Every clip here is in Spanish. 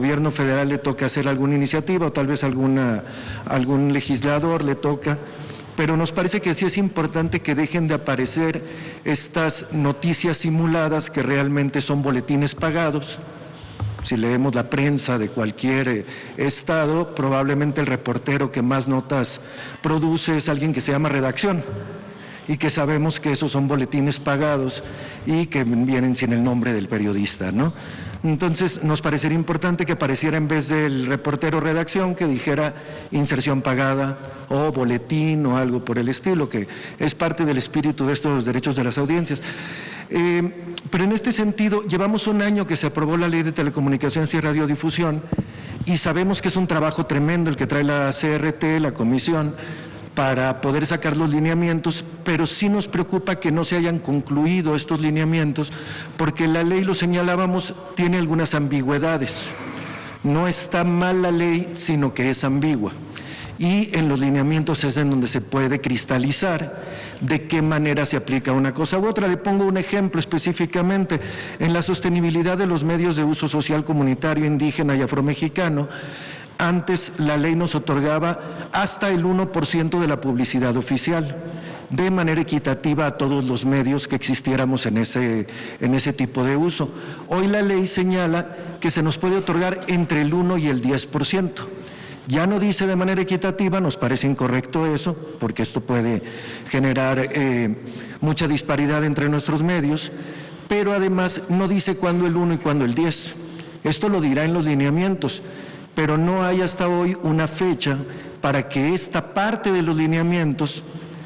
gobierno federal le toca hacer alguna iniciativa o tal vez algún legislador le toca, pero nos parece que sí es importante que dejen de aparecer estas noticias simuladas que realmente son boletines pagados. Si leemos la prensa de cualquier estado, probablemente el reportero que más notas produce es alguien que se llama redacción, y que sabemos que esos son boletines pagados y que vienen sin el nombre del periodista, ¿no? Entonces, nos parecería importante que apareciera en vez del reportero redacción, que dijera inserción pagada o boletín o algo por el estilo, que es parte del espíritu de estos derechos de las audiencias. Pero en este sentido, llevamos un año que se aprobó la Ley de Telecomunicaciones y Radiodifusión y sabemos que es un trabajo tremendo el que trae la CRT, la Comisión, para poder sacar los lineamientos, pero sí nos preocupa que no se hayan concluido estos lineamientos, porque la ley, lo señalábamos, tiene algunas ambigüedades. No está mal la ley, sino que es ambigua. Y en los lineamientos es en donde se puede cristalizar de qué manera se aplica una cosa u otra. Le pongo un ejemplo específicamente. En la sostenibilidad de los medios de uso social comunitario, indígena y afromexicano, antes la ley nos otorgaba hasta el 1% de la publicidad oficial, de manera equitativa a todos los medios que existiéramos en ese tipo de uso. Hoy la ley señala que se nos puede otorgar entre el 1 y el 10%. Ya no dice de manera equitativa, nos parece incorrecto eso, porque esto puede generar mucha disparidad entre nuestros medios, pero además no dice cuándo el 1 y cuándo el 10. Esto lo dirá en los lineamientos, pero no hay hasta hoy una fecha para que esta parte de los lineamientos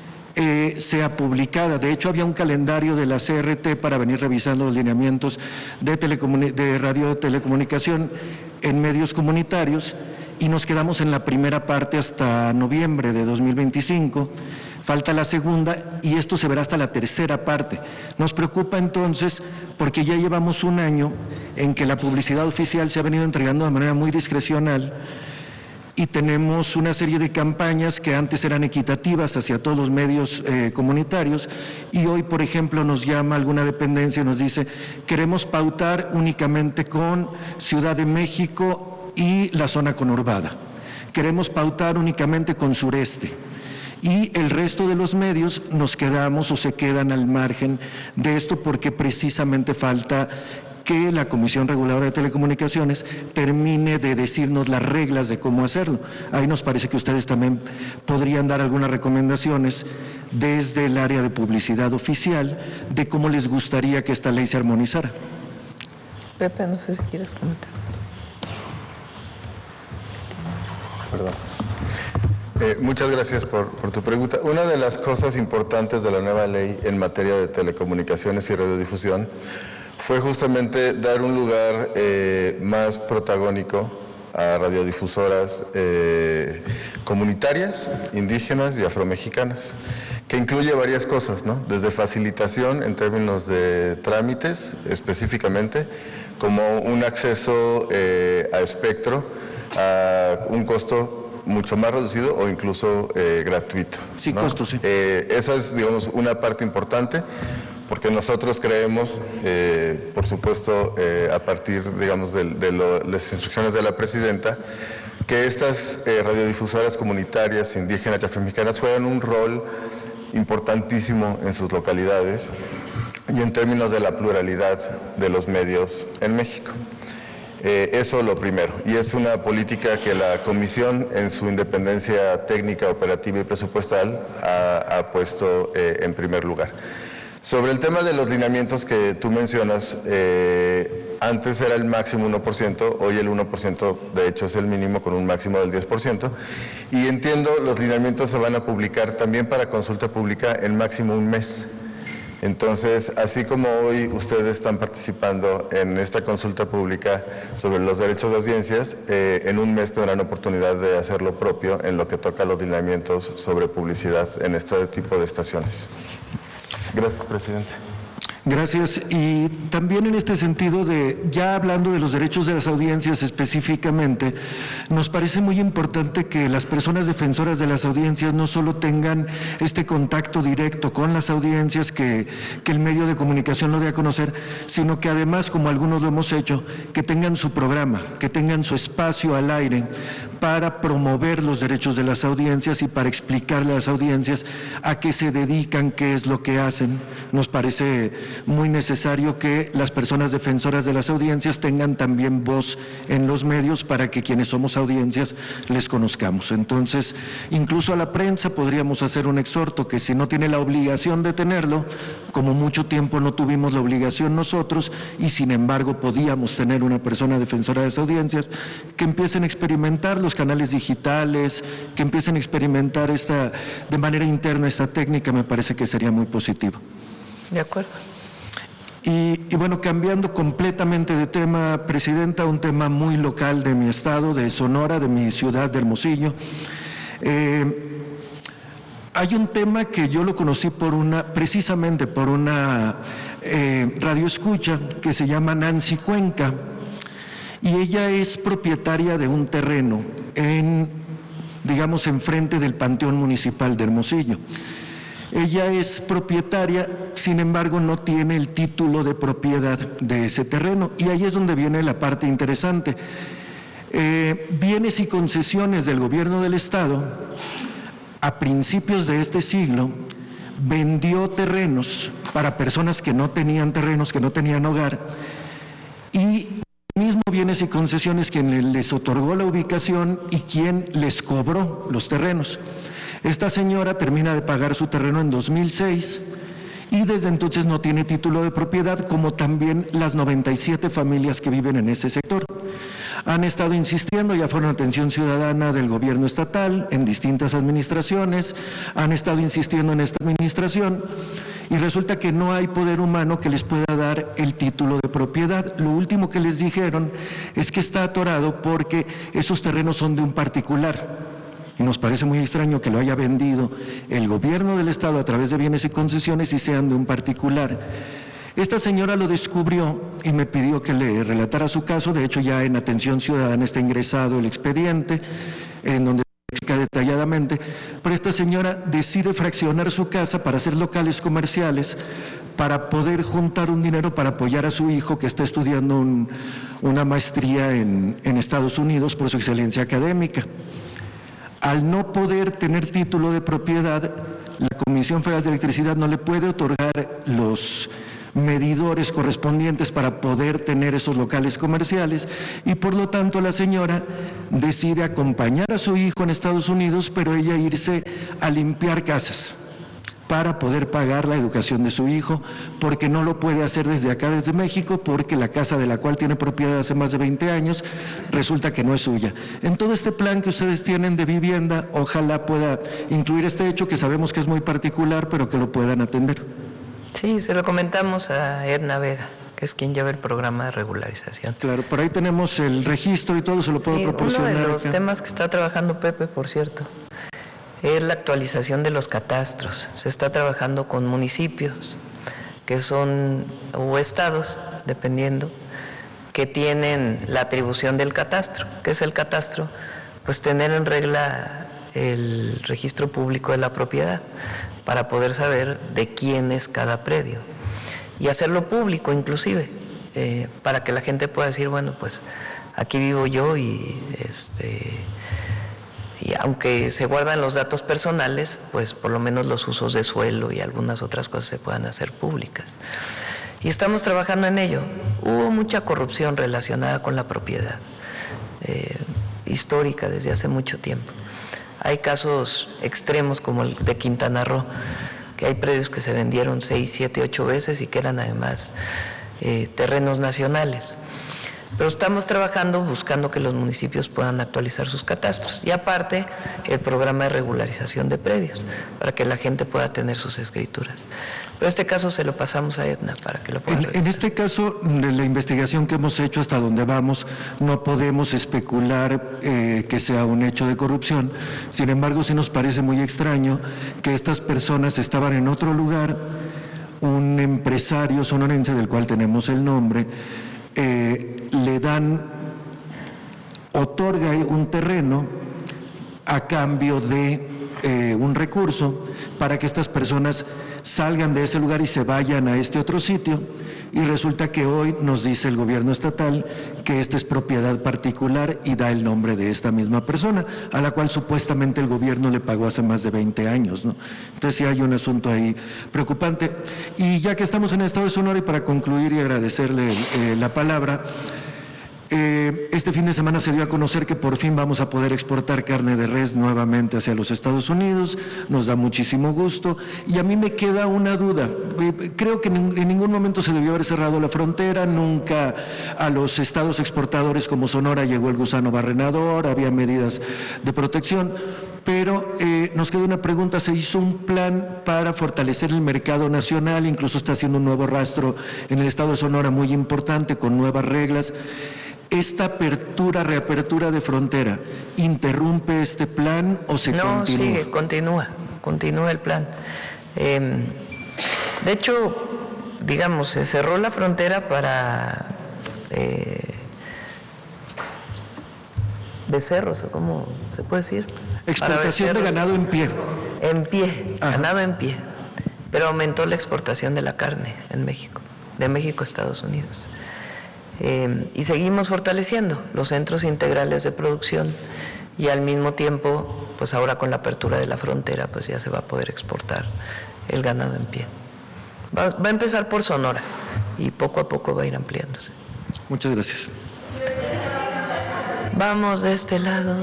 sea publicada. De hecho, había un calendario de la CRT para venir revisando los lineamientos de radiotelecomunicación en medios comunitarios, y nos quedamos en la primera parte hasta noviembre de 2025. Falta la segunda y esto se verá hasta la tercera parte. Nos preocupa entonces porque ya llevamos un año en que la publicidad oficial se ha venido entregando de manera muy discrecional y tenemos una serie de campañas que antes eran equitativas hacia todos los medios comunitarios, y hoy, por ejemplo, nos llama alguna dependencia y nos dice: queremos pautar únicamente con Ciudad de México y la zona conurbada, queremos pautar únicamente con Sureste, y el resto de los medios nos quedamos o se quedan al margen de esto, porque precisamente falta que la Comisión Reguladora de Telecomunicaciones termine de decirnos las reglas de cómo hacerlo. Ahí nos parece que ustedes también podrían dar algunas recomendaciones desde el área de publicidad oficial de cómo les gustaría que esta ley se armonizara. Pepe, no sé si quieres comentar. Perdón. Muchas gracias por tu pregunta. Una de las cosas importantes de la nueva ley en materia de telecomunicaciones y radiodifusión fue justamente dar un lugar más protagónico a radiodifusoras comunitarias, indígenas y afromexicanas, que incluye varias cosas, ¿no? Desde facilitación en términos de trámites específicamente, como un acceso a espectro a un costo mucho más reducido o incluso gratuito. Sí, ¿no? Costo, sí. Esa es, digamos, una parte importante, porque nosotros creemos, por supuesto, a partir, digamos, de las instrucciones de la presidenta, que estas radiodifusoras comunitarias, indígenas y afromexicanas juegan un rol importantísimo en sus localidades y en términos de la pluralidad de los medios en México. Eso lo primero, y es una política que la Comisión, en su independencia técnica, operativa y presupuestal, ha puesto en primer lugar. Sobre el tema de los lineamientos que tú mencionas, antes era el máximo 1%, hoy el 1% de hecho es el mínimo, con un máximo del 10%, y entiendo los lineamientos se van a publicar también para consulta pública en máximo un mes. Entonces, así como hoy ustedes están participando en esta consulta pública sobre los derechos de audiencias, en un mes tendrán oportunidad de hacer lo propio en lo que toca a los lineamientos sobre publicidad en este tipo de estaciones. Gracias, presidente. Gracias. Y también en este sentido ya hablando de los derechos de las audiencias específicamente, nos parece muy importante que las personas defensoras de las audiencias no solo tengan este contacto directo con las audiencias, que el medio de comunicación lo dé a conocer, sino que además, como algunos lo hemos hecho, que tengan su programa, que tengan su espacio al aire para promover los derechos de las audiencias y para explicarle a las audiencias a qué se dedican, qué es lo que hacen. Nos parece muy necesario que las personas defensoras de las audiencias tengan también voz en los medios para que quienes somos audiencias les conozcamos. Entonces, incluso a la prensa podríamos hacer un exhorto que si no tiene la obligación de tenerlo, como mucho tiempo no tuvimos la obligación nosotros y sin embargo podíamos tener una persona defensora de las audiencias, que empiecen a experimentar los canales digitales, que empiecen a experimentar de manera interna esta técnica, me parece que sería muy positivo. De acuerdo. Y bueno, cambiando completamente de tema, Presidenta, un tema muy local de mi estado, de Sonora, de mi ciudad de Hermosillo. Hay un tema que yo lo conocí precisamente por una radioescucha que se llama Nancy Cuenca, y ella es propietaria de un terreno enfrente del Panteón Municipal de Hermosillo. Ella es propietaria, sin embargo, no tiene el título de propiedad de ese terreno, y ahí es donde viene la parte interesante. Bienes y concesiones del gobierno del estado, a principios de este siglo, vendió terrenos para personas que no tenían terrenos, que no tenían hogar, y mismo bienes y concesiones quien les otorgó la ubicación y quien les cobró los terrenos. Esta señora termina de pagar su terreno en 2006 y desde entonces no tiene título de propiedad, como también las 97 familias que viven en ese sector. Han estado insistiendo, ya fueron atención ciudadana del gobierno estatal, en distintas administraciones, han estado insistiendo en esta administración y resulta que no hay poder humano que les pueda dar el título de propiedad. Lo último que les dijeron es que está atorado porque esos terrenos son de un particular. Y nos parece muy extraño que lo haya vendido el gobierno del estado a través de bienes y concesiones y sean de un particular. Esta señora lo descubrió y me pidió que le relatara su caso. De hecho, ya en atención ciudadana está ingresado el expediente, en donde se explica detalladamente. Pero esta señora decide fraccionar su casa para hacer locales comerciales, para poder juntar un dinero para apoyar a su hijo que está estudiando una maestría en Estados Unidos por su excelencia académica. Al no poder tener título de propiedad, la Comisión Federal de Electricidad no le puede otorgar los medidores correspondientes para poder tener esos locales comerciales y por lo tanto la señora decide acompañar a su hijo en Estados Unidos, pero ella irse a limpiar casas para poder pagar la educación de su hijo, porque no lo puede hacer desde acá, desde México, porque la casa de la cual tiene propiedad hace más de 20 años resulta que no es suya. En todo este plan que ustedes tienen de vivienda, ojalá pueda incluir este hecho que sabemos que es muy particular, pero que lo puedan atender. Sí, se lo comentamos a Edna Vega, que es quien lleva el programa de regularización. Claro, por ahí tenemos el registro y todo, se lo puedo proporcionar. Uno de los temas que está trabajando Pepe, por cierto, es la actualización de los catastros. Se está trabajando con municipios que son, o estados, dependiendo, que tienen la atribución del catastro. ¿Qué es el catastro? Pues tener en regla el registro público de la propiedad para poder saber de quién es cada predio y hacerlo público inclusive, para que la gente pueda decir, bueno, pues aquí vivo yo y aunque se guardan los datos personales, pues por lo menos los usos de suelo y algunas otras cosas se puedan hacer públicas. Y estamos trabajando en ello. Hubo mucha corrupción relacionada con la propiedad, histórica desde hace mucho tiempo. Hay casos extremos como el de Quintana Roo, que hay predios que se vendieron 6, 7, 8 veces y que eran además terrenos nacionales. Pero estamos trabajando buscando que los municipios puedan actualizar sus catastros y aparte el programa de regularización de predios para que la gente pueda tener sus escrituras. Pero este caso se lo pasamos a Edna para que lo pueda revisar. En este caso, de la investigación que hemos hecho hasta donde vamos, no podemos especular que sea un hecho de corrupción. Sin embargo, sí nos parece muy extraño que estas personas estaban en otro lugar, un empresario sonorense del cual tenemos el nombre, otorga un terreno a cambio de un recurso para que estas personas salgan de ese lugar y se vayan a este otro sitio, y resulta que hoy nos dice el gobierno estatal que esta es propiedad particular y da el nombre de esta misma persona, a la cual supuestamente el gobierno le pagó hace más de 20 años, ¿no? Entonces sí hay un asunto ahí preocupante. Y ya que estamos en el estado de Sonora, y para concluir y agradecerle la palabra, este fin de semana se dio a conocer que por fin vamos a poder exportar carne de res nuevamente hacia los Estados Unidos. Nos da muchísimo gusto, y a mí me queda una duda. Creo que en ningún momento se debió haber cerrado la frontera, nunca a los estados exportadores como Sonora llegó el gusano barrenador, había medidas de protección, pero nos queda una pregunta. Se hizo un plan para fortalecer el mercado nacional, incluso está haciendo un nuevo rastro en el estado de Sonora muy importante con nuevas reglas. ¿Esta reapertura de frontera interrumpe este plan o se continúa? No, sigue, continúa el plan. De hecho, digamos, se cerró la frontera para becerros, ¿o cómo se puede decir? Exportación de ganado en pie. En pie, ganado en pie. Pero aumentó la exportación de la carne en México, de México a Estados Unidos. Y seguimos fortaleciendo los centros integrales de producción, y al mismo tiempo, pues ahora con la apertura de la frontera, pues ya se va a poder exportar el ganado en pie. Va a empezar por Sonora y poco a poco va a ir ampliándose. Muchas gracias. Vamos de este lado.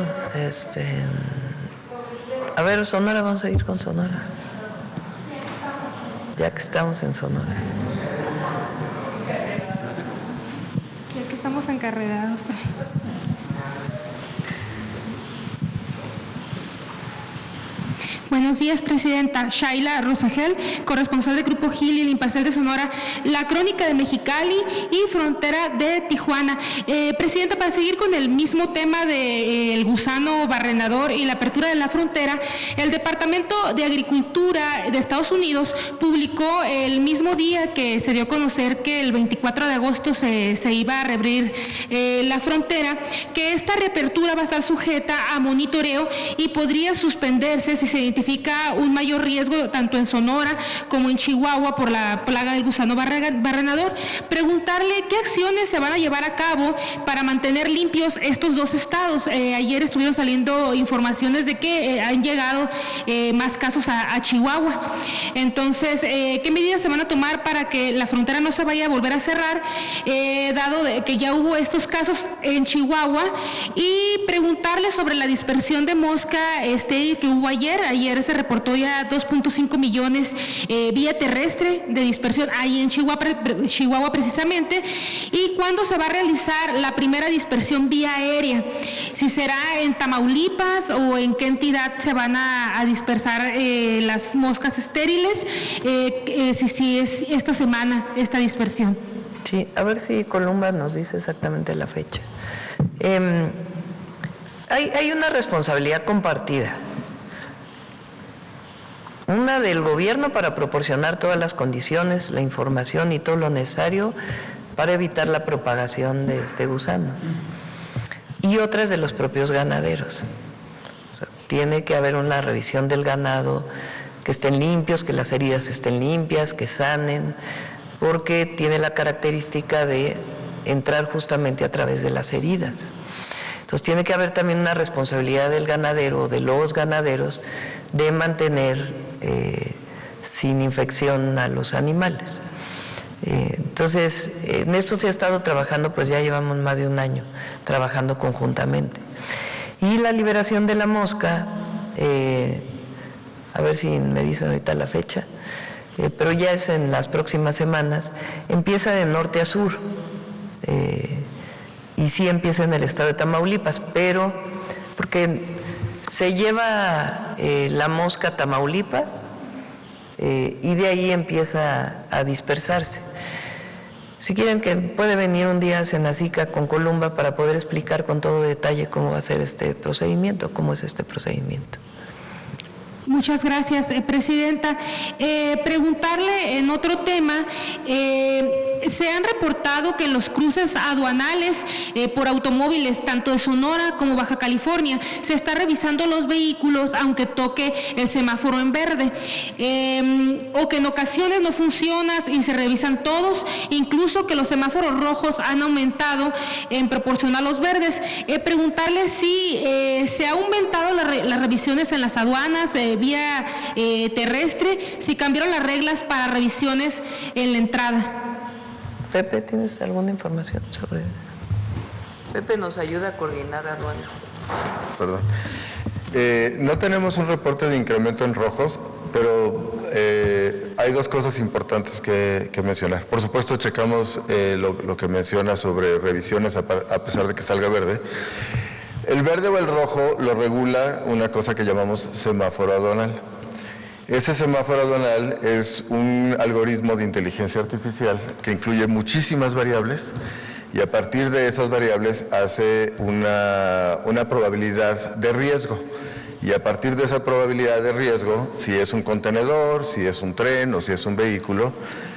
A ver, Sonora, vamos a ir con Sonora, ya que estamos en Sonora. Estamos encarregados. Buenos días, Presidenta. Shaila Rosagel, corresponsal del Grupo Gil y el Imparcial de Sonora, La Crónica de Mexicali y Frontera de Tijuana. Presidenta, para seguir con el mismo tema del gusano barrenador y la apertura de la frontera, el Departamento de Agricultura de Estados Unidos publicó el mismo día que se dio a conocer que el 24 de agosto se iba a reabrir la frontera, que esta reapertura va a estar sujeta a monitoreo y podría suspenderse si se identifica un mayor riesgo tanto en Sonora como en Chihuahua por la plaga del gusano barrenador. Preguntarle qué acciones se van a llevar a cabo para mantener limpios estos dos estados. Ayer estuvieron saliendo informaciones de que han llegado más casos a Chihuahua. Entonces, ¿qué medidas se van a tomar para que la frontera no se vaya a volver a cerrar, dado que ya hubo estos casos en Chihuahua? Y preguntarle sobre la dispersión de mosca que hubo ayer se reportó ya 2.5 millones vía terrestre de dispersión ahí en Chihuahua precisamente, y cuándo se va a realizar la primera dispersión vía aérea, si será en Tamaulipas o en qué entidad se van a dispersar las moscas estériles, si es esta semana esta dispersión. Sí, a ver si Columba nos dice exactamente la fecha. Hay una responsabilidad compartida. Una del gobierno para proporcionar todas las condiciones, la información y todo lo necesario para evitar la propagación de este gusano. Y otras de los propios ganaderos. O sea, tiene que haber una revisión del ganado, que estén limpios, que las heridas estén limpias, que sanen, porque tiene la característica de entrar justamente a través de las heridas. Entonces tiene que haber también una responsabilidad del ganadero o de los ganaderos de mantener sin infección a los animales. Entonces, en esto se ha estado trabajando, pues ya llevamos más de un año trabajando conjuntamente. Y la liberación de la mosca, a ver si me dicen ahorita la fecha, pero ya es en las próximas semanas, empieza de norte a sur. Y sí empieza en el estado de Tamaulipas, pero porque se lleva la mosca a Tamaulipas y de ahí empieza a dispersarse. Si quieren, que puede venir un día a Senacica con Columba para poder explicar con todo detalle cómo va a ser este procedimiento, cómo es este procedimiento. Muchas gracias, Presidenta. Preguntarle en otro tema, se han reportado que en los cruces aduanales por automóviles, tanto de Sonora como Baja California, se está revisando los vehículos aunque toque el semáforo en verde, o que en ocasiones no funciona y se revisan todos, incluso que los semáforos rojos han aumentado en proporción a los verdes. Preguntarle si se ha aumentado las revisiones en las aduanas, vía terrestre, si cambiaron las reglas para revisiones en la entrada. Pepe, ¿tienes alguna información sobre? Pepe nos ayuda a coordinar aduanas. Perdón. No tenemos un reporte de incremento en rojos, pero hay dos cosas importantes que mencionar. Por supuesto, checamos lo que menciona sobre revisiones a pesar de que salga verde. El verde o el rojo lo regula una cosa que llamamos semáforo aduanal. Ese semáforo aduanal es un algoritmo de inteligencia artificial que incluye muchísimas variables y a partir de esas variables hace una probabilidad de riesgo. Y a partir de esa probabilidad de riesgo, si es un contenedor, si es un tren o si es un vehículo,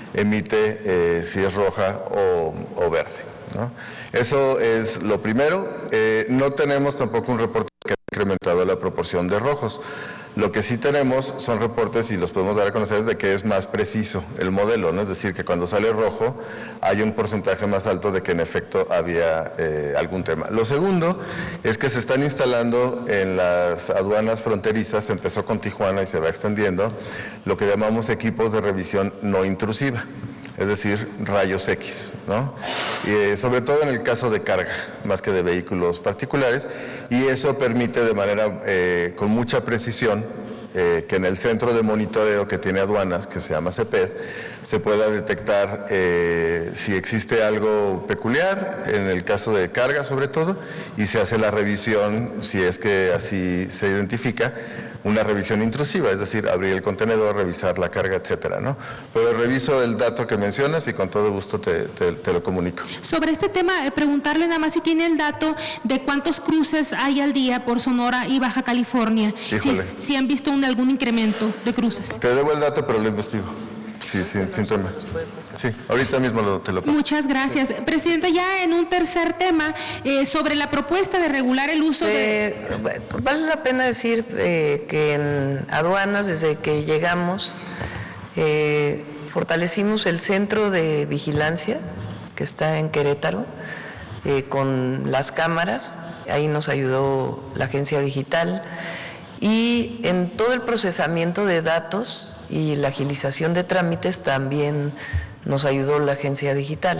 emite si es roja o verde, ¿no? Eso es lo primero. No tenemos tampoco un reporte que haya incrementado la proporción de rojos. Lo que sí tenemos son reportes, y los podemos dar a conocer, de que es más preciso el modelo, ¿no? Es decir, que cuando sale rojo hay un porcentaje más alto de que en efecto había algún tema. Lo segundo es que se están instalando en las aduanas fronterizas, empezó con Tijuana y se va extendiendo, lo que llamamos equipos de revisión no intrusiva, es decir, rayos X, ¿no? Y sobre todo en el caso de carga, más que de vehículos particulares, y eso permite de manera con mucha precisión que en el centro de monitoreo que tiene aduanas, que se llama CEPED, se pueda detectar si existe algo peculiar, en el caso de carga sobre todo, y se hace la revisión, si es que así se identifica, una revisión intrusiva, es decir, abrir el contenedor, revisar la carga, etcétera, ¿no? Pero reviso el dato que mencionas y con todo gusto te lo comunico. Sobre este tema, preguntarle nada más si tiene el dato de cuántos cruces hay al día por Sonora y Baja California. Si han visto algún incremento de cruces. Te debo el dato, pero lo investigo. Sí, sin tema. Sí, ahorita mismo te lo paso. Muchas gracias. Presidenta, ya en un tercer tema, sobre la propuesta de regular el uso Vale la pena decir que en aduanas, desde que llegamos, fortalecimos el centro de vigilancia que está en Querétaro, con las cámaras. Ahí nos ayudó la agencia digital. Y en todo el procesamiento de datos y la agilización de trámites también nos ayudó la agencia digital.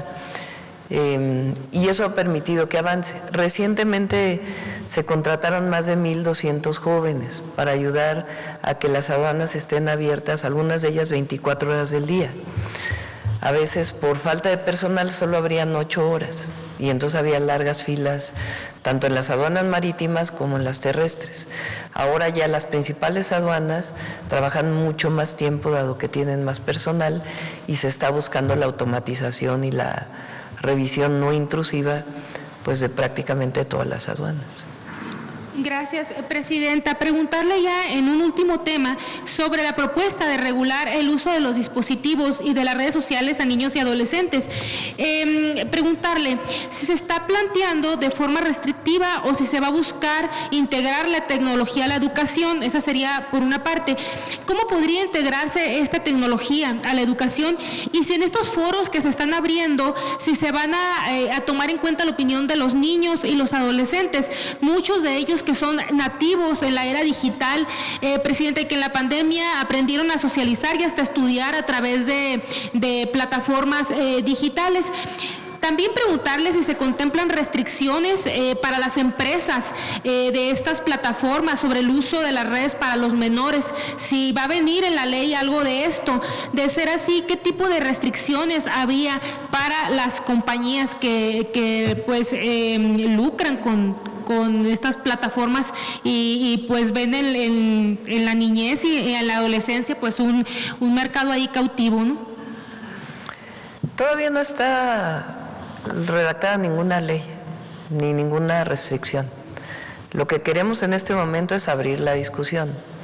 Y eso ha permitido que avance. Recientemente se contrataron más de 1,200 jóvenes para ayudar a que las aduanas estén abiertas, algunas de ellas 24 horas del día. A veces por falta de personal solo abrían 8 horas y entonces había largas filas tanto en las aduanas marítimas como en las terrestres. Ahora ya las principales aduanas trabajan mucho más tiempo dado que tienen más personal y se está buscando la automatización y la revisión no intrusiva pues de prácticamente todas las aduanas. Gracias, Presidenta. Preguntarle ya en un último tema sobre la propuesta de regular el uso de los dispositivos y de las redes sociales a niños y adolescentes. Preguntarle si se está planteando de forma restrictiva o si se va a buscar integrar la tecnología a la educación. Esa sería por una parte. ¿Cómo podría integrarse esta tecnología a la educación? Y si en estos foros que se están abriendo, si se van a tomar en cuenta la opinión de los niños y los adolescentes, muchos de ellos que son nativos en la era digital, Presidente, que en la pandemia aprendieron a socializar y hasta estudiar a través de plataformas digitales. También preguntarle si se contemplan restricciones para las empresas de estas plataformas sobre el uso de las redes para los menores, si va a venir en la ley algo de esto. De ser así, ¿qué tipo de restricciones había para las compañías que pues lucran con estas plataformas y pues ven en la niñez y en la adolescencia pues un mercado ahí cautivo, ¿no? Todavía no está redactada ninguna ley ni ninguna restricción. Lo que queremos en este momento es abrir la discusión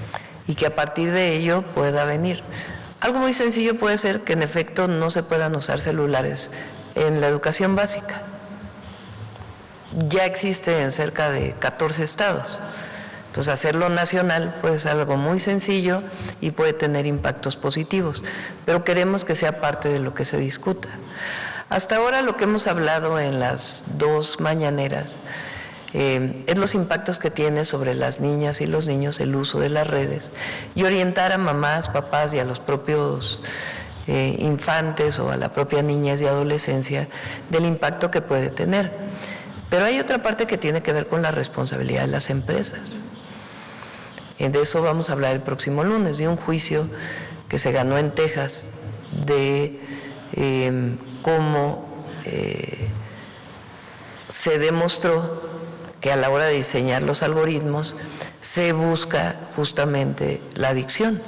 y que a partir de ello pueda venir. Algo muy sencillo puede ser que en efecto no se puedan usar celulares en la educación básica. Ya existe en cerca de 14 estados. Entonces, hacerlo nacional puede ser algo muy sencillo y puede tener impactos positivos, pero queremos que sea parte de lo que se discuta. Hasta ahora lo que hemos hablado en las 2 mañaneras es los impactos que tiene sobre las niñas y los niños el uso de las redes y orientar a mamás, papás y a los propios infantes o a la propia niñez y adolescencia del impacto que puede tener. Pero hay otra parte que tiene que ver con la responsabilidad de las empresas. De eso vamos a hablar el próximo lunes, de un juicio que se ganó en Texas de cómo se demostró que a la hora de diseñar los algoritmos se busca justamente la adicción.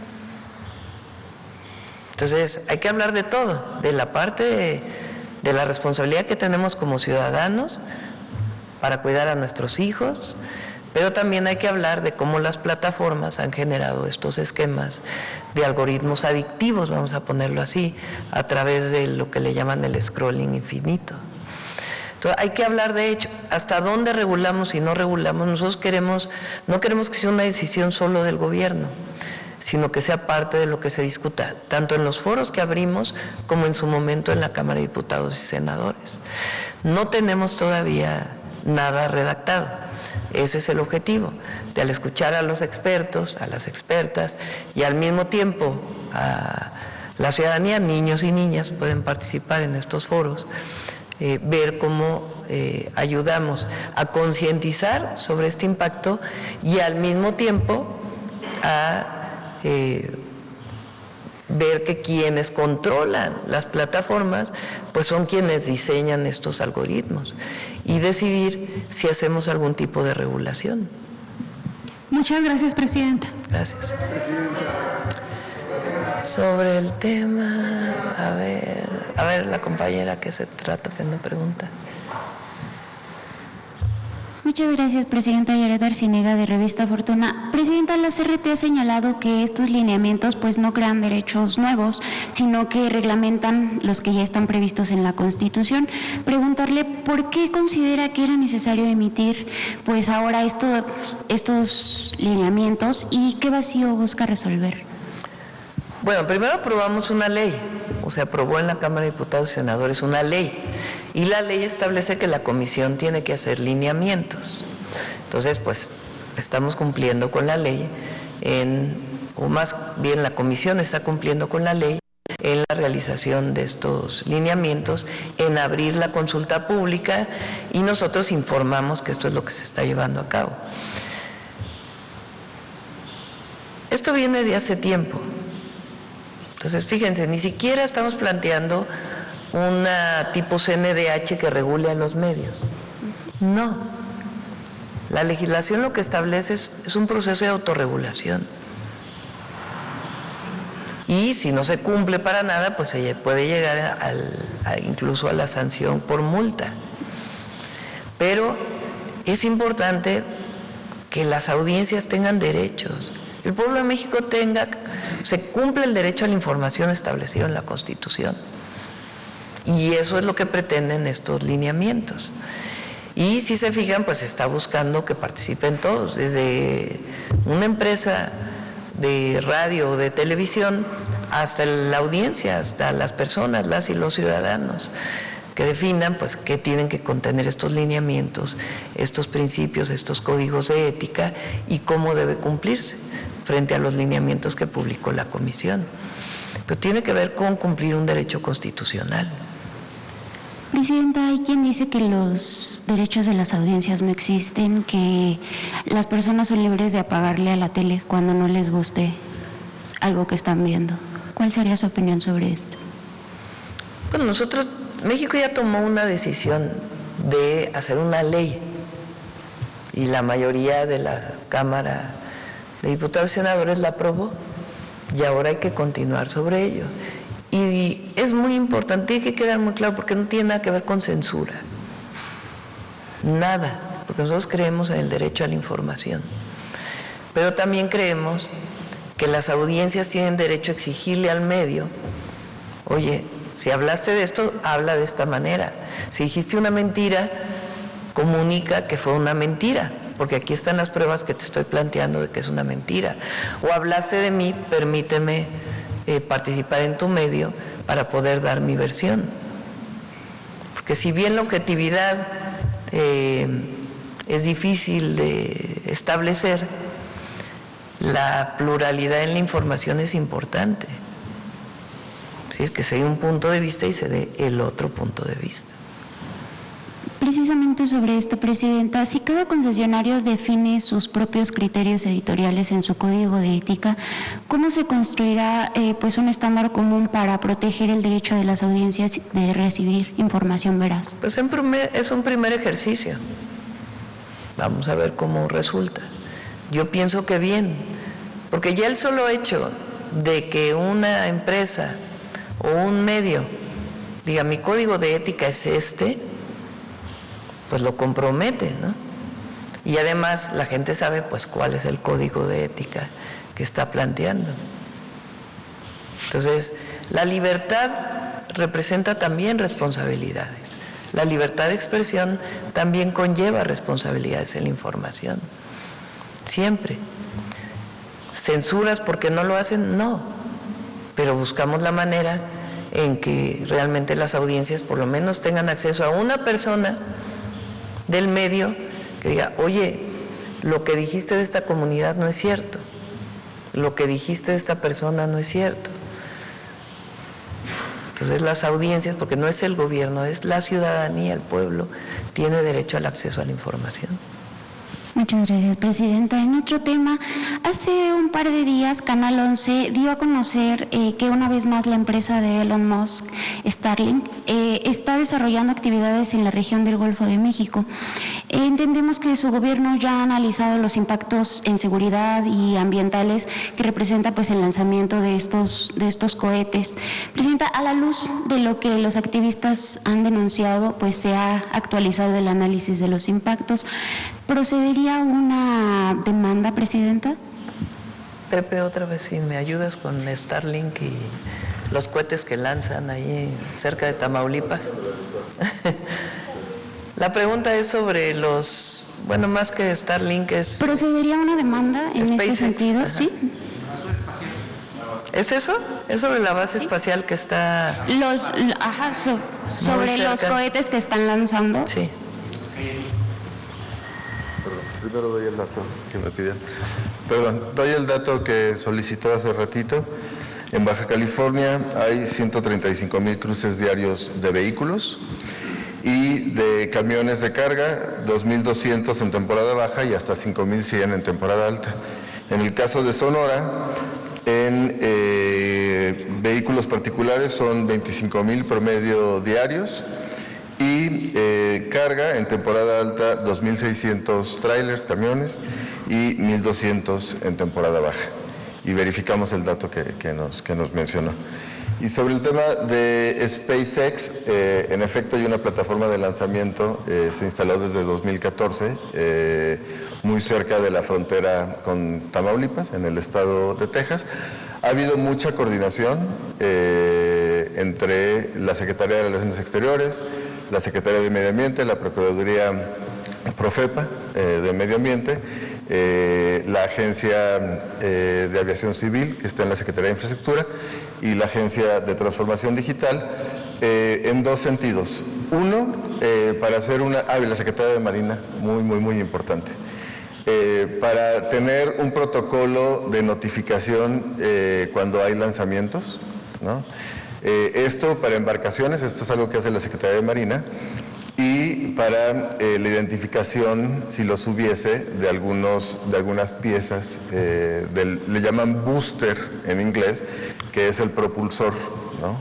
Entonces hay que hablar de todo, de la parte de la responsabilidad que tenemos como ciudadanos para cuidar a nuestros hijos, pero también hay que hablar de cómo las plataformas han generado estos esquemas de algoritmos adictivos, vamos a ponerlo así, a través de lo que le llaman el scrolling infinito. Entonces, hay que hablar de hecho, hasta dónde regulamos y no regulamos. Nosotros no queremos que sea una decisión solo del gobierno, sino que sea parte de lo que se discuta, tanto en los foros que abrimos como en su momento en la Cámara de Diputados y Senadores. No tenemos todavía nada redactado. Ese es el objetivo, de al escuchar a los expertos, a las expertas y al mismo tiempo a la ciudadanía, niños y niñas pueden participar en estos foros, ver cómo ayudamos a concientizar sobre este impacto y al mismo tiempo a ver que quienes controlan las plataformas pues son quienes diseñan estos algoritmos y decidir si hacemos algún tipo de regulación. Muchas gracias, Presidenta. Gracias. Sobre el tema, a ver la compañera que se trata, que me pregunta. Muchas gracias, Presidenta. Yaret Arciniega, de Revista Fortuna. Presidenta, la CRT ha señalado que estos lineamientos pues no crean derechos nuevos, sino que reglamentan los que ya están previstos en la Constitución. Preguntarle por qué considera que era necesario emitir pues ahora estos lineamientos y qué vacío busca resolver. Bueno, primero aprobamos una ley, se aprobó en la Cámara de Diputados y Senadores una ley, y la ley establece que la comisión tiene que hacer lineamientos. Entonces, pues, estamos cumpliendo con la ley, o más bien la comisión está cumpliendo con la ley en la realización de estos lineamientos, en abrir la consulta pública, y nosotros informamos que esto es lo que se está llevando a cabo. Esto viene de hace tiempo. Entonces, fíjense, ni siquiera estamos planteando una tipo CNDH que regule a los medios. No. La legislación lo que establece es un proceso de autorregulación. Y si no se cumple para nada, pues se puede llegar incluso a la sanción por multa. Pero es importante que las audiencias tengan derechos. El pueblo de México se cumple el derecho a la información establecido en la Constitución. Y eso es lo que pretenden estos lineamientos. Y si se fijan, pues está buscando que participen todos, desde una empresa de radio o de televisión hasta la audiencia, hasta las personas, las y los ciudadanos, que definan pues qué tienen que contener estos lineamientos, estos principios, estos códigos de ética y cómo debe cumplirse frente a los lineamientos que publicó la comisión. Pero tiene que ver con cumplir un derecho constitucional. Presidenta, hay quien dice que los derechos de las audiencias no existen, que las personas son libres de apagarle a la tele cuando no les guste algo que están viendo. ¿Cuál sería su opinión sobre esto? Bueno, México ya tomó una decisión de hacer una ley y la mayoría de la Cámara de Diputados y Senadores la aprobó y ahora hay que continuar sobre ello. Y es muy importante, tiene que quedar muy claro, porque no tiene nada que ver con censura. Nada, porque nosotros creemos en el derecho a la información. Pero también creemos que las audiencias tienen derecho a exigirle al medio, oye, si hablaste de esto, habla de esta manera. Si dijiste una mentira, comunica que fue una mentira, porque aquí están las pruebas que te estoy planteando de que es una mentira. O hablaste de mí, permíteme participar en tu medio para poder dar mi versión. Porque si bien la objetividad es difícil de establecer, la pluralidad en la información es importante. Es decir, que se dé un punto de vista y se dé el otro punto de vista. Precisamente sobre esto, Presidenta, si cada concesionario define sus propios criterios editoriales en su código de ética, ¿cómo se construirá pues un estándar común para proteger el derecho de las audiencias de recibir información veraz? Pues es un primer ejercicio. Vamos a ver cómo resulta. Yo pienso que bien, porque ya el solo hecho de que una empresa o un medio diga mi código de ética es este, pues lo compromete, ¿no? Y además la gente sabe pues cuál es el código de ética que está planteando. Entonces, la libertad representa también responsabilidades. La libertad de expresión también conlleva responsabilidades en la información. Siempre. ¿Censuras porque no lo hacen? No. Pero buscamos la manera en que realmente las audiencias por lo menos tengan acceso a una persona del medio que diga, oye, lo que dijiste de esta comunidad no es cierto, lo que dijiste de esta persona no es cierto. Entonces las audiencias, porque no es el gobierno, es la ciudadanía, el pueblo, tiene derecho al acceso a la información. Muchas gracias, Presidenta. En otro tema, hace un par de días Canal 11 dio a conocer que una vez más la empresa de Elon Musk, Starlink, está desarrollando actividades en la región del Golfo de México. Entendemos que su gobierno ya ha analizado los impactos en seguridad y ambientales que representa pues el lanzamiento de estos cohetes. Presidenta, a la luz de lo que los activistas han denunciado, pues se ha actualizado el análisis de los impactos. ¿Procedería una demanda, Presidenta? Pepe, otra vez, si me ayudas con Starlink y los cohetes que lanzan ahí cerca de Tamaulipas. La pregunta es sobre los, bueno, más que Starlink es... ¿Procedería una demanda en SpaceX, este sentido? ajá. Sí. ¿Es eso? ¿Es sobre la base espacial que está...? Sobre los cohetes que están lanzando. Sí. Primero doy el dato que me pidieron. Perdón, doy el dato que solicitó hace ratito. En Baja California hay 135,000 cruces diarios de vehículos y de camiones de carga, 2,200 en temporada baja y hasta 5,100 en temporada alta. En el caso de Sonora, en vehículos particulares son 25,000 promedio diarios. Y carga en temporada alta 2,600 trailers, camiones y 1,200 en temporada baja. Y verificamos el dato que nos mencionó. Y sobre el tema de SpaceX, en efecto hay una plataforma de lanzamiento, se instaló desde 2014, muy cerca de la frontera con Tamaulipas, en el estado de Texas. Ha habido mucha coordinación entre la Secretaría de Relaciones Exteriores, la Secretaría de Medio Ambiente, la Procuraduría Profepa de Medio Ambiente, la Agencia de Aviación Civil, que está en la Secretaría de Infraestructura, y la Agencia de Transformación Digital, en dos sentidos. Uno, para hacer la Secretaría de Marina, muy importante. Para tener un protocolo de notificación cuando hay lanzamientos, ¿no? Esto para embarcaciones, esto es algo que hace la Secretaría de Marina, y para la identificación, si los hubiese, de algunas piezas, le llaman booster en inglés, que es el propulsor, ¿no?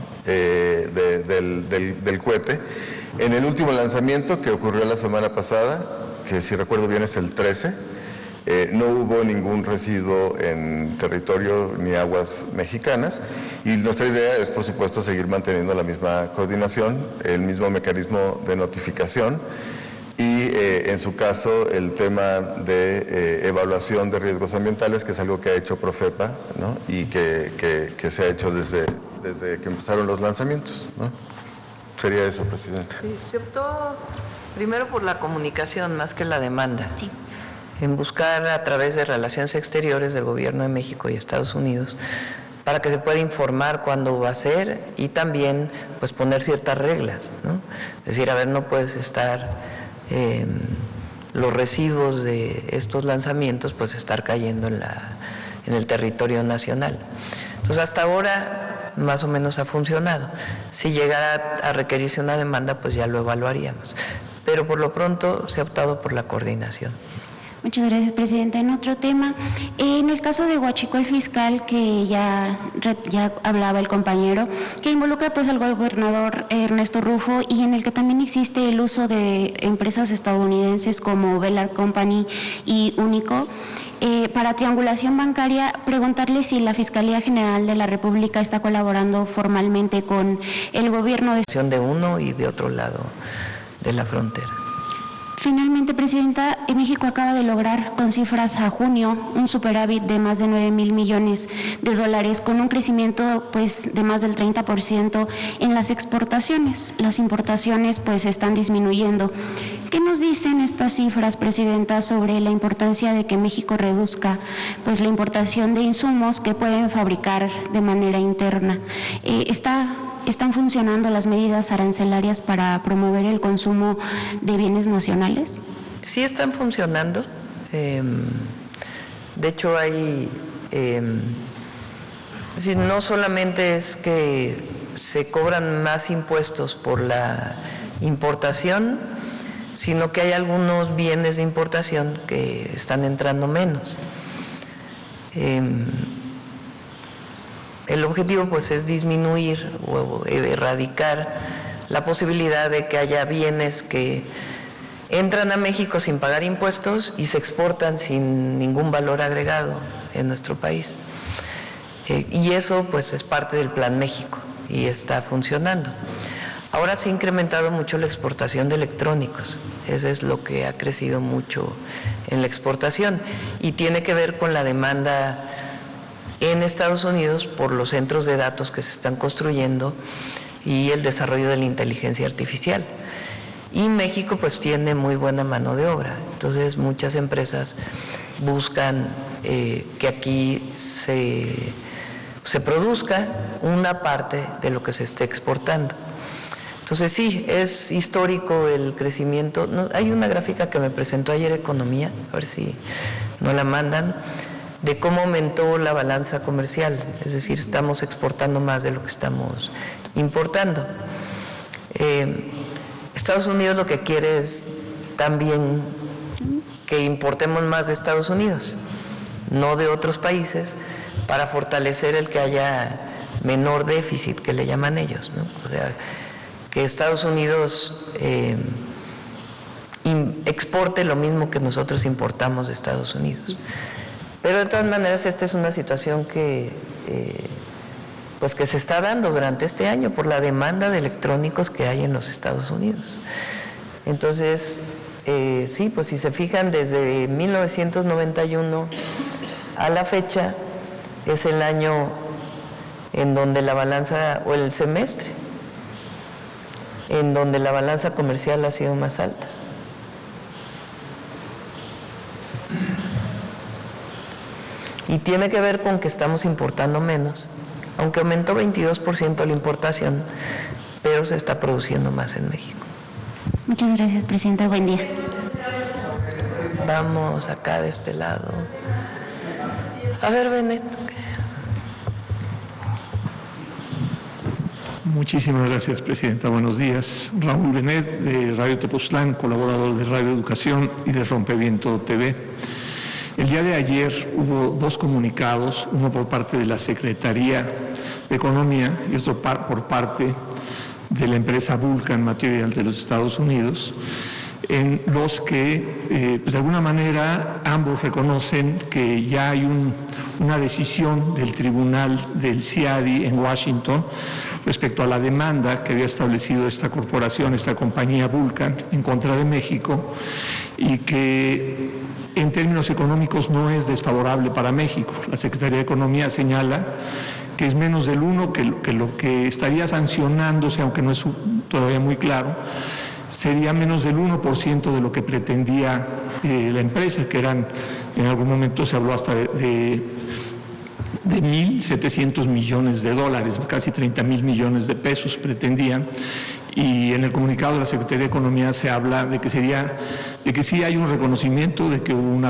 del cohete. En el último lanzamiento que ocurrió la semana pasada, que si recuerdo bien es el 13, no hubo ningún residuo en territorio ni aguas mexicanas, y nuestra idea es, por supuesto, seguir manteniendo la misma coordinación, el mismo mecanismo de notificación, y en su caso el tema de evaluación de riesgos ambientales, que es algo que ha hecho Profepa, ¿no? Y que se ha hecho desde que empezaron los lanzamientos, ¿no? Sería eso, Presidenta. Sí, se optó primero por la comunicación más que la demanda. Sí. En buscar a través de relaciones exteriores del Gobierno de México y Estados Unidos para que se pueda informar cuándo va a ser y también pues poner ciertas reglas, ¿no? Es decir, a ver, no puedes estar los residuos de estos lanzamientos pues estar cayendo en el territorio nacional. Entonces hasta ahora más o menos ha funcionado. Si llegara a requerirse una demanda pues ya lo evaluaríamos, pero por lo pronto se ha optado por la coordinación. Muchas gracias, Presidenta. En otro tema, en el caso de Huachicol Fiscal, que ya hablaba el compañero, que involucra pues al gobernador Ernesto Rufo y en el que también existe el uso de empresas estadounidenses como Velar Company y Único, para triangulación bancaria, preguntarle si la Fiscalía General de la República está colaborando formalmente con el gobierno de uno y de otro lado de la frontera. Finalmente, Presidenta, México acaba de lograr con cifras a junio un superávit de más de 9,000 millones de dólares con un crecimiento pues de más del 30% en las exportaciones. Las importaciones pues están disminuyendo. ¿Qué nos dicen estas cifras, Presidenta, sobre la importancia de que México reduzca pues la importación de insumos que pueden fabricar de manera interna? ¿Están funcionando las medidas arancelarias para promover el consumo de bienes nacionales? Sí están funcionando. De hecho, no solamente es que se cobran más impuestos por la importación, sino que hay algunos bienes de importación que están entrando menos. El objetivo pues es disminuir o erradicar la posibilidad de que haya bienes que entran a México sin pagar impuestos y se exportan sin ningún valor agregado en nuestro país. Y eso pues es parte del Plan México y está funcionando. Ahora se ha incrementado mucho la exportación de electrónicos, eso es lo que ha crecido mucho en la exportación y tiene que ver con la demanda en Estados Unidos por los centros de datos que se están construyendo y el desarrollo de la inteligencia artificial. Y México pues tiene muy buena mano de obra, entonces muchas empresas buscan que aquí se produzca una parte de lo que se esté exportando. Entonces sí, es histórico el crecimiento. Hay una gráfica que me presentó ayer Economía, a ver si no la mandan, de cómo aumentó la balanza comercial, es decir, estamos exportando más de lo que estamos importando. Estados Unidos lo que quiere es también que importemos más de Estados Unidos, no de otros países, para fortalecer el que haya menor déficit, que le llaman ellos, ¿no? O sea, que Estados Unidos exporte lo mismo que nosotros importamos de Estados Unidos. Pero de todas maneras esta es una situación que se está dando durante este año por la demanda de electrónicos que hay en los Estados Unidos. Entonces, sí, pues si se fijan, desde 1991 a la fecha es el año en donde la balanza, o el semestre, en donde la balanza comercial ha sido más alta. Y tiene que ver con que estamos importando menos, aunque aumentó 22% la importación, pero se está produciendo más en México. Muchas gracias, Presidenta. Buen día. Vamos acá de este lado. A ver, Benet. Muchísimas gracias, Presidenta. Buenos días. Raúl Benet, de Radio Tepoztlán, colaborador de Radio Educación y de Rompeviento TV. El día de ayer hubo dos comunicados, uno por parte de la Secretaría de Economía y otro por parte de la empresa Vulcan Materials de los Estados Unidos, en los que pues de alguna manera ambos reconocen que ya hay una decisión del tribunal del CIADI en Washington respecto a la demanda que había establecido esta corporación, esta compañía Vulcan, en contra de México, y que en términos económicos no es desfavorable para México. La Secretaría de Economía señala que es menos del 1, que lo que estaría sancionándose, aunque no es todavía muy claro, sería menos del 1% de lo que pretendía la empresa, que eran, en algún momento se habló hasta de 1.700 millones de dólares, casi 30.000 millones de pesos pretendían. Y en el comunicado de la Secretaría de Economía se habla de que sí hay un reconocimiento de que hubo una